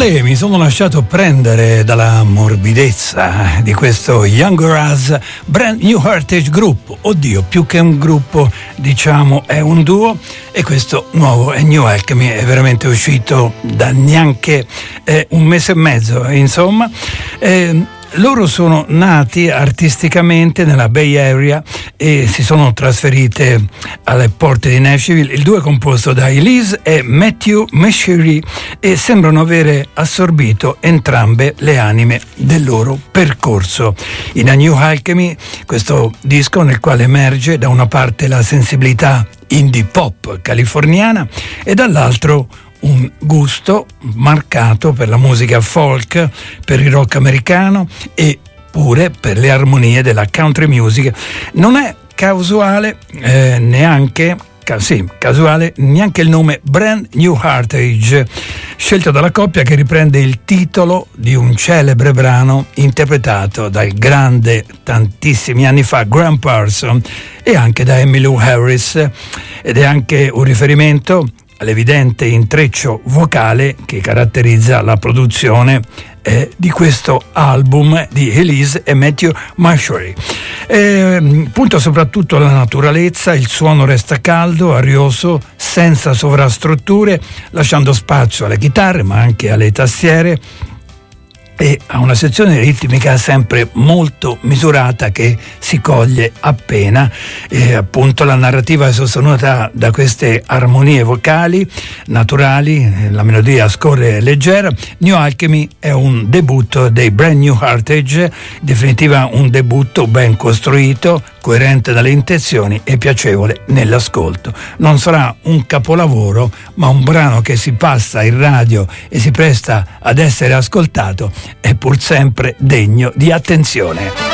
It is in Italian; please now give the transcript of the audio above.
E mi sono lasciato prendere dalla morbidezza di questo Younger Us Brand New Heritage Group. Oddio, più che un gruppo, diciamo, è un duo. E questo nuovo New Alchemy è veramente uscito da neanche un mese e mezzo, insomma. Loro sono nati artisticamente nella Bay Area e si sono trasferite alle porte di Nashville. Il duo è composto da Elise e Matthew Meshery e sembrano avere assorbito entrambe le anime del loro percorso. In A New Alchemy, questo disco nel quale emerge da una parte la sensibilità indie pop californiana e dall'altro un gusto marcato per la musica folk, per il rock americano e pure per le armonie della country music. Non è casuale neanche il nome Brand New Heritage, scelto dalla coppia, che riprende il titolo di un celebre brano interpretato dal grande, tantissimi anni fa, Graham Parsons e anche da Emmylou Harris, ed è anche un riferimento all'evidente intreccio vocale che caratterizza la produzione di questo album di Elise e Matthew Meshery. Punta soprattutto alla naturalezza, il suono resta caldo, arioso, senza sovrastrutture, lasciando spazio alle chitarre ma anche alle tastiere e a una sezione ritmica sempre molto misurata che si coglie appena. Appunto la narrativa è sostenuta da queste armonie vocali naturali, la melodia scorre leggera. New Alchemy è un debutto dei Brand New Heritage, in definitiva un debutto ben costruito, coerente dalle intenzioni e piacevole nell'ascolto. Non sarà un capolavoro, ma un brano che si passa in radio e si presta ad essere ascoltato è pur sempre degno di attenzione.